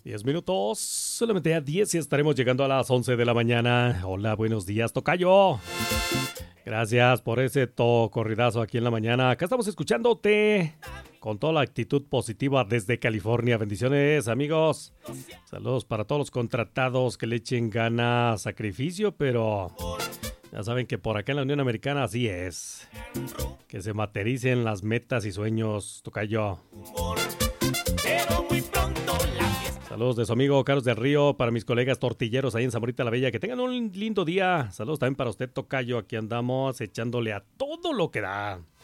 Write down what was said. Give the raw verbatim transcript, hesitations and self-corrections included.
diez minutos, solamente a diez y estaremos llegando a las once de la mañana. Hola, buenos días, tocayo. Gracias por ese to corridazo aquí en la mañana. Acá estamos escuchándote con toda la actitud positiva desde California. Bendiciones, amigos. Saludos para todos los contratados que le echen ganas, sacrificio, pero ya saben que por acá en la Unión Americana así es. Que se materialicen las metas y sueños, tocayo. Saludos de su amigo Carlos del Río, para mis colegas tortilleros ahí en Zamorita la Bella. Que tengan un lindo día. Saludos también para usted, tocayo. Aquí andamos echándole a todo lo que da.